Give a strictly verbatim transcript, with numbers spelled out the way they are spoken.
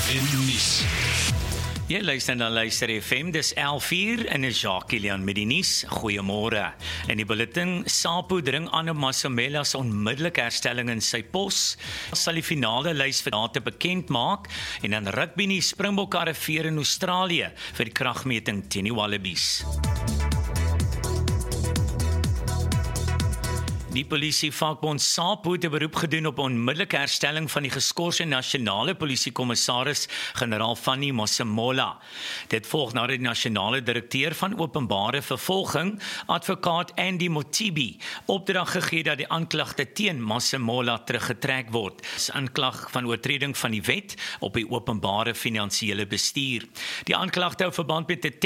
en nuus. Jy luister na Luister F M, dis elf uur en is Jacques Kilian met die nuus. Goeiemôre. In die bulletin, SAPO dring aan op Masamela se onmiddellike herstelling in sy pos. Sal die finale lys vir date bekend maak en dan rugby die Springbokke arriveer in Australië vir die kragmeting teen die Wallabies. Die polisie-vakbond SAPO het 'n beroep gedoen op onmiddellike herstelling van die geskorse nasionale polisiekommissaris generaal Fanny Masemola. Dit volg nadat die nasionale direkteur van openbare vervolging, advokaat Andy Motibi, opdrag gegee dat die aanklagte teen Masemola teruggetrek word. Dis aanklag van oortreding van die wet op die openbare finansiële bestuur. Die aanklagte hou verband met 'n